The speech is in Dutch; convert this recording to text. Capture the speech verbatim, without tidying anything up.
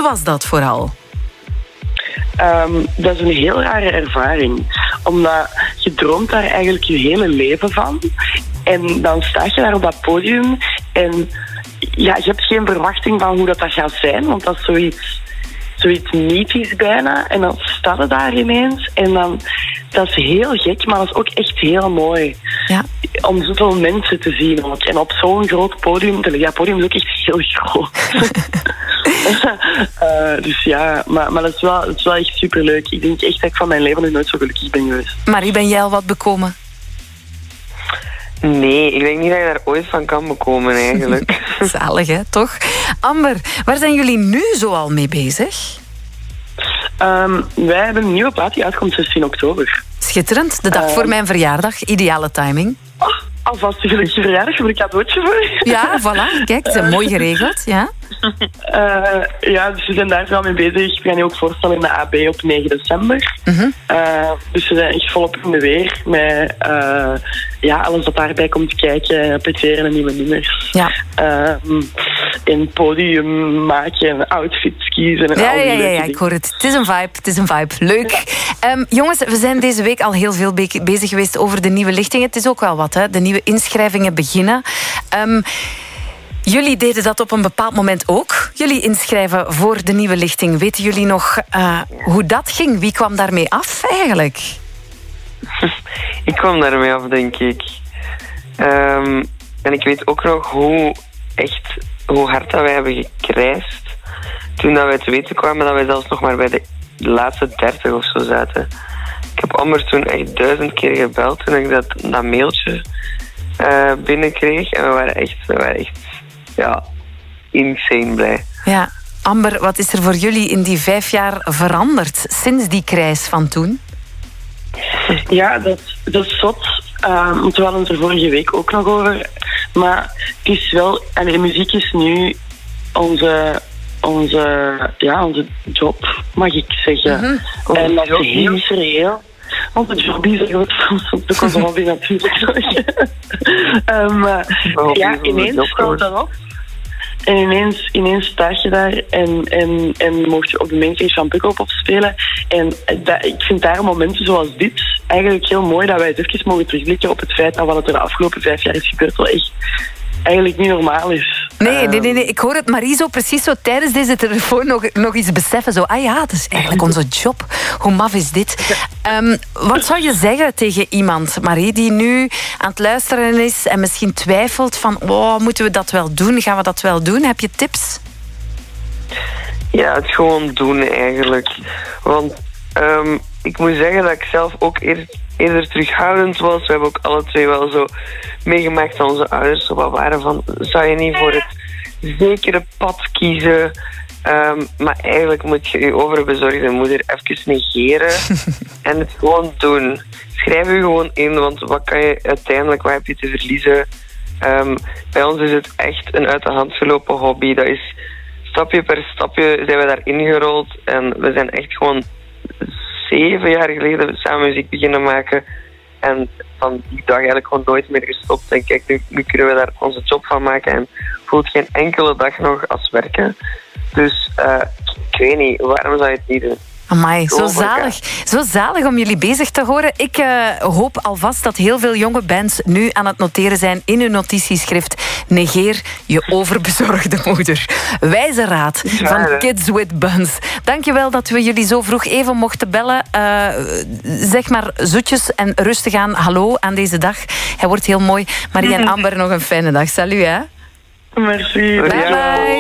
was dat vooral? Um, dat is een heel rare ervaring. Omdat je droomt daar eigenlijk je hele leven van. En dan sta je daar op dat podium. En ja, je hebt geen verwachting van hoe dat, dat gaat zijn. Want dat is zoiets, zoiets mythisch bijna. En dan staat het daar ineens. En dan, dat is heel gek, maar dat is ook echt heel mooi. Ja. Om zoveel mensen te zien ook. En op zo'n groot podium. Ja, het podium is ook echt heel groot. uh, dus ja, maar, maar dat, is wel, dat is wel echt superleuk. Ik denk echt dat ik van mijn leven nog nooit zo gelukkig ben geweest. Marie, ben jij al wat bekomen? Nee, ik denk niet dat je daar ooit van kan bekomen eigenlijk. Zalig, hè, toch? Amber, waar zijn jullie nu zoal mee bezig? Um, wij hebben een nieuwe plaat die uitkomt zestien oktober. Schitterend, de dag uh, voor mijn verjaardag. Ideale timing. Oh, alvast een gelukkige verjaardag, heb ik een cadeautje voor. Ja, voilà, kijk, het is uh, mooi geregeld, ja. Uh, ja, dus we zijn daar wel mee bezig. We gaan je ook voorstellen in de A B op negen december. Uh-huh. Uh, dus we zijn echt volop in de weer met uh, ja, alles wat daarbij komt kijken, repeteren en nieuwe nummers. Ja. Uh, in podium maken, outfits kiezen en ja, al die ja, ja, ja, dingen. ik hoor het. Het is een vibe, het is een vibe. Leuk. Ja. Um, jongens, we zijn deze week al heel veel be- bezig geweest over de nieuwe lichting. Het is ook wel wat, hè. De nieuwe inschrijvingen beginnen. Um, Jullie deden dat op een bepaald moment ook. Jullie inschrijven voor de nieuwe lichting. Weten jullie nog uh, hoe dat ging? Wie kwam daarmee af eigenlijk? Ik kwam daarmee af, denk ik. Um, en ik weet ook nog hoe, echt, hoe hard dat wij hebben gekrijsd. Toen dat wij te weten kwamen dat wij zelfs nog maar bij de laatste dertig of zo zaten. Ik heb Amber toen echt duizend keer gebeld toen ik dat, dat mailtje uh, binnenkreeg. En we waren echt... We waren echt ja, insane blij. Ja, Amber, wat is er voor jullie in die vijf jaar veranderd sinds die krijs van toen? Ja, dat, dat is zot. Uh, we hadden het er vorige week ook nog over. Maar het is wel... En de muziek is nu onze, onze, ja, onze job, mag ik zeggen. Mm-hmm. En dat is heel serieus. Want het job is er ook de hobby natuurlijk nog. um, uh, ja, ineens stelt dat op. En ineens, ineens sta je daar en, en, en mocht je op de mainstage van Pukkelpop opspelen. En dat, ik vind daar momenten zoals dit eigenlijk heel mooi dat wij het even mogen terugblikken op het feit dat wat er de afgelopen vijf jaar is gebeurd wel echt eigenlijk niet normaal is. Nee, nee, nee, nee. Ik hoor het Marie zo precies zo tijdens deze telefoon nog, nog eens beseffen. Zo, ah ja, het is eigenlijk onze job. Hoe maf is dit? Um, wat zou je zeggen tegen iemand, Marie, die nu aan het luisteren is en misschien twijfelt van, oh, moeten we dat wel doen? Gaan we dat wel doen? Heb je tips? Ja, het gewoon doen eigenlijk. Want um, ik moet zeggen dat ik zelf ook eerder, eerder terughoudend was. We hebben ook alle twee wel zo meegemaakt dat onze ouders zo wat waren van, zou je niet voor het zekere pad kiezen? Um, maar eigenlijk moet je je overbezorgde moeder even negeren en het gewoon doen. Schrijf je gewoon in, want wat kan je uiteindelijk, wat heb je te verliezen? Um, bij ons is het echt een uit de hand gelopen hobby. Dat is stapje per stapje zijn we daarin gerold en we zijn echt gewoon zeven jaar geleden samen muziek beginnen maken. En van die dag eigenlijk gewoon nooit meer gestopt. En kijk, nu, nu kunnen we daar onze job van maken. En voelt geen enkele dag nog als werken. Dus uh, ik weet niet, waarom zou je het niet doen? Amai, zo zalig. Zo zalig om jullie bezig te horen. Ik uh, hoop alvast dat heel veel jonge bands nu aan het noteren zijn in hun notitieschrift. Negeer je overbezorgde moeder. Wijze raad van Kids with Buns. Dankjewel dat we jullie zo vroeg even mochten bellen. Uh, zeg maar zoetjes en rustig aan. Hallo aan deze dag. Hij wordt heel mooi. Marie en Amber, nog een fijne dag. Salut, hè. Merci. Bye bye.